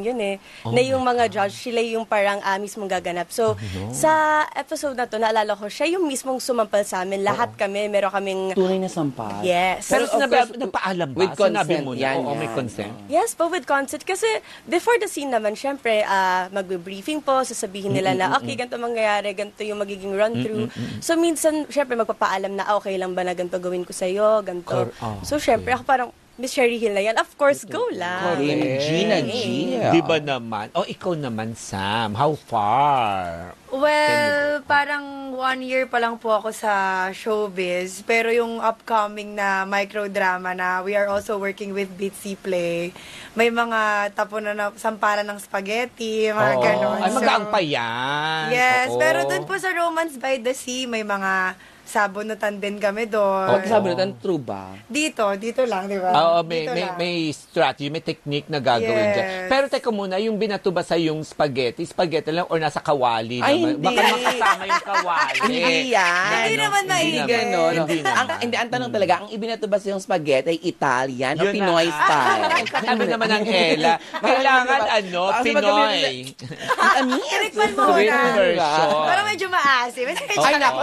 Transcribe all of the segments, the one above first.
yun eh. Na yung mga judge, sila yung parang mismong gaganap. So, sa episode na to, naalala ko, siya yung mismong sumampal sa amin. Lahat kami, meron kaming... Tunay na sampal. Yes. Pero of course, nagpaalam ba? with consent, Sinabi mo na? yan, Oo, may yan. consent. Yes po, with consent. Kasi before the scene naman, syempre, magbe-briefing po, sasabihin nila na, okay, ganito mangyayari, ganito yung magiging run-through. So, minsan, syempre, magpapaalam na, okay lang ba na ganito gawin ko sa'yo, ganito. So, syempre, ako parang, Miss Sherry Hill na yan. Of course, go lang. Gina G. Di ba naman? O, ikaw naman, Sam. How far? Well, parang 1 year pa lang po ako sa showbiz. Pero yung upcoming na microdrama na we are also working with Bitsy Play, may mga tapo na samparan ng spaghetti, mga ganon. Ay, magaang pa yan. Yes, Oo. pero dun po sa Romance by the Sea, may mga sabunutan din kami doon. Sabi na, true ba? Dito lang, di ba? Oo, Dito lang. may strategy, may technique na gagawin Yes. dyan. Pero teka muna, yung binato ba sa yung spaghetti lang or nasa kawali Ay, naman? hindi. Baka makasama yung kawali. Hindi yan. Hindi naman Hindi maigi. ganon. Hindi naman. Ang tanong talaga, ang ibinato ba yung spaghetti ay Italian o Yun Pinoy na. style? Katabi naman ng Ella. Kailangan, Kasi Pinoy. Tinikman mo Sweet na. version. Parang medyo maasim. Ay, nako,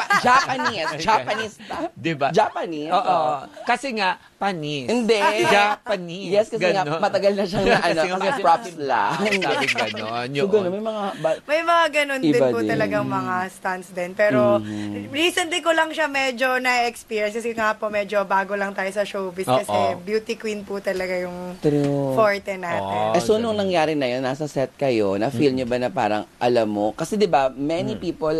Japanese style. Diba? Japanese. Oo. Kasi nga, panis. Hindi. Japanese. Yes, kasi nga, Ganon. matagal na siyang kasi props lang. Sabi ganon. So, ganun, may mga... May mga ganun din Iba po din. talagang mga stunts din. Pero recently ko lang siya medyo na-experience kasi nga po medyo bago lang tayo sa showbiz kasi beauty queen po talaga yung True. forte natin. So, nung nangyari na yun, nasa set kayo, na-feel nyo ba na parang, alam mo, kasi di ba many people,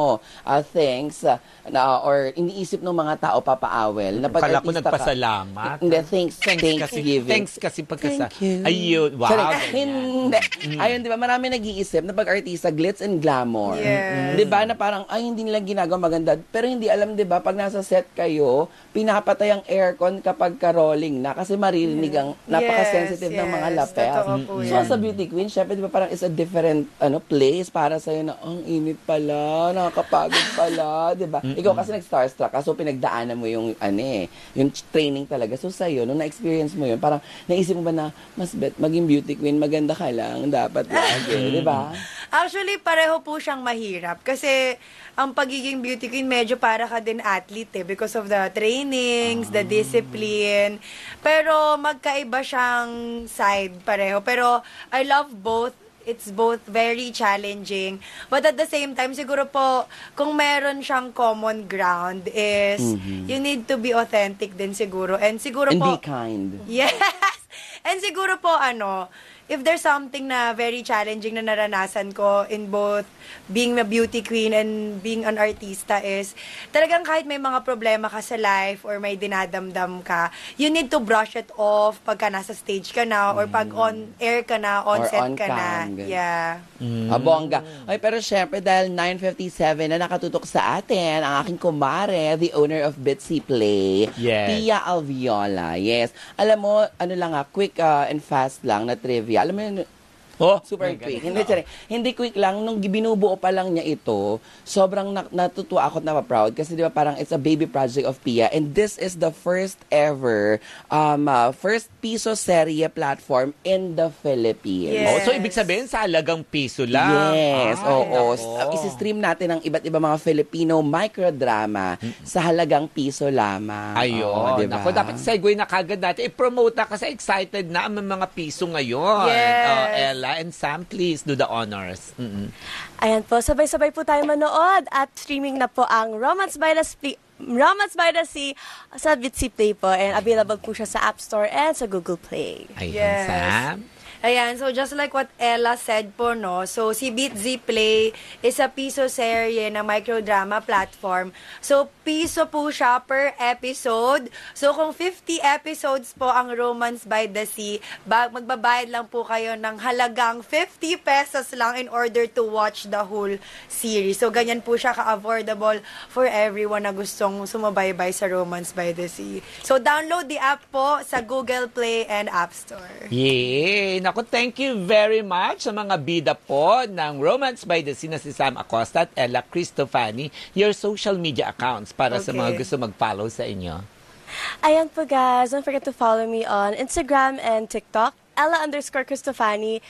thanks, or iniisip ng mga tao papaawel, na pag Kala ko artista ka, nagpasalamat. hindi, Thanksgiving. Thanks kasi pagkasa. Thank you. Ayun, wow. Sorry, ganyan. hindi. Ayun, di ba, marami nag-iisip na pag-artista, glitz and glamour. Yes. Di ba, na parang, ay, hindi nila ginagawa maganda. Pero hindi alam, di ba, pag nasa set kayo, pinapatay ang aircon kapag ka-rolling na kasi maririnig ang napaka-sensitive ng mga lapel. Totoo po So, yan. sa beauty queen, syempre, di ba, parang it's a different place para sa'yo na, ang init pala, nakakapagod pala, di ba? Ikaw kasi nag-starstruck ka, so pinagdaanan mo yung, yung training talaga. So, sa'yo, nung na-experience mo yun, parang naisip mo ba na, mas bet, maging beauty queen, maganda ka lang, dapat lagi, di ba? Actually, pareho po siyang mahirap kasi ang pagiging beauty queen medyo para ka din athlete because of the trainings, the discipline. Pero magkaiba siyang side pareho. Pero I love both. It's both very challenging. But at the same time, siguro po, kung meron siyang common ground is you need to be authentic din siguro. And siguro And po... be kind. Yes! And siguro po, if there's something na very challenging na naranasan ko in both being a beauty queen and being an artista is, talagang kahit may mga problema ka sa life or may dinadamdam ka, you need to brush it off pagka nasa stage ka na or pag on air ka na, on Or set on ka na. cam, ganun. Yeah. Bongga. Ay, pero syempre, dahil 9:57 na nakatutok sa atin, ang aking kumare, the owner of Bitsy Play, Yes. Pia Alviola. Yes. Alam mo, quick and fast lang na trivia. Alam mo yun, super quick. Hindi quick lang. Nung binubuo pa lang niya ito, sobrang natutuwa ako at napaproud kasi di ba parang it's a baby project of Pia and this is the first ever first piso serye platform in the Philippines. Yes. So, ibig sabihin, sa halagang piso lang. Yes, Ay, oo. nako. Isi-stream natin ang iba't ibang mga Filipino microdrama sa halagang piso lamang. Ayun. Oo, diba? Ako, dapat segue na kagad natin. I-promote na kasi excited na ang mga piso ngayon. Yes. Ella and Sam, please do the honors. Ayan po, sabay-sabay po tayo manood at streaming na po ang Romance by the Sea sa Bitsy Play po and available po siya sa App Store and sa Google Play. Ayun, Yes. Sam. Ayan, so just like what Ella said po, so si Bitsy Play is a piso serye na microdrama platform. So, piso po siya per episode. So, kung 50 episodes po ang Romance by the Sea, magbabayad lang po kayo ng halagang 50 pesos lang in order to watch the whole series. So, ganyan po siya ka-affordable for everyone na gustong sumabaybay sa Romance by the Sea. So, download the app po sa Google Play and App Store. Yay! Naku, thank you very much sa mga bida po ng Romance by the Sea na si Sam Acosta at Ella Cristofani, your social media accounts para sa mga gusto mag-follow sa inyo. Ayan po guys, don't forget to follow me on Instagram and TikTok, Ella_Cristofani.